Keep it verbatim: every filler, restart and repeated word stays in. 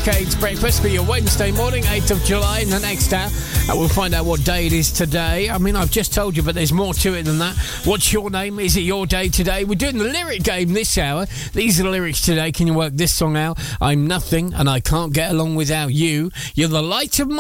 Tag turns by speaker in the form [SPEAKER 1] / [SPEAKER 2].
[SPEAKER 1] Decades Breakfast for your Wednesday morning, eighth of July. In the next hour, and we'll find out what day it is today. I mean, I've just told you, but there's more to it than that. What's your name? Is it your day today? We're doing the lyric game this hour. These are the lyrics today. Can you work this song out? I'm nothing and I can't get along without you. You're the light of my